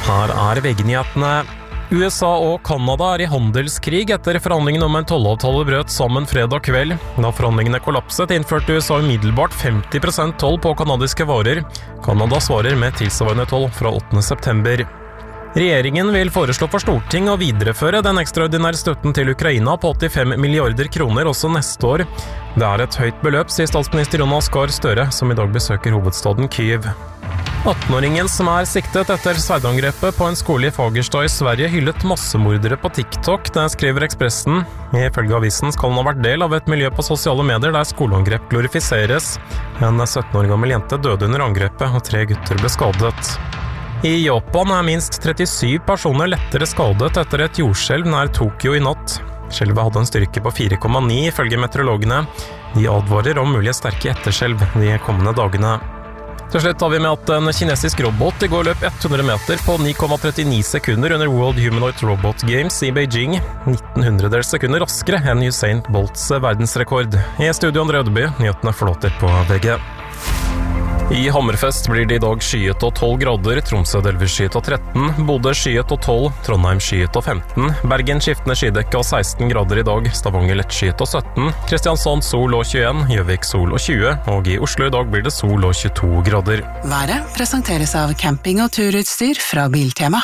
Her VG-nyhetene. USA og Kanada I handelskrig etter forhandlingene om en tollavtale brøt sammen fredag kveld. Da forhandlingene kollapset, innførte USA umiddelbart 50% toll på kanadiske varer. Kanada svarer med tilsvarende toll fra 8. september. Regjeringen vil foreslå for Stortinget å videreføre den ekstraordinære støtten til Ukraina på 85 milliarder kroner også neste år. Det et høyt beløp, sier statsminister Jonas Gahr Støre, som I dag besøker hovedstaden Kyiv. 18-åringen som siktet etter sverdangrepet på en skole I Fagerstad I Sverige hyllet massemordere på TikTok, det skriver Ekspressen. Ifølge avisen skal han ha vært del av et miljø på sosiale medier der skoleangrep glorifiseres. En 17 år gammel jente døde under angrepet, og 3 gutter ble skadet. I Japan minst 37 personer lettere skadet etter et jordskjelv nær Tokyo I natt. Skjelvet hadde en styrke på 4,9 ifølge meteorologene. De advarer om mulige sterke etterskjelv de kommende dagene. Til slutt har vi med at en kinesisk robot I går løp 100 meter på 9,39 sekunder under World Humanoid Robot Games I Beijing, 1900 sekunder raskere enn Usain Bolts verdensrekord. I studio André Ødeby, nyhetene flåter på VG. I Hammerfest blir det I dag skyet og 12 grader, Tromsø delvis skyet og 13, Bodø skyet og 12, Trondheim skyet og 15, Bergen skiftende skydekke og 16 grader I dag, Stavanger lett skyet og 17, Kristiansand sol og 21, Gjøvik sol og 20, og I Oslo I dag blir det sol og 22 grader. Været presenteres av camping- og turutstyr fra Biltema.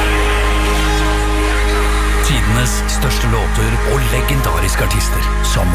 Tidenes største låter og legendariske artister som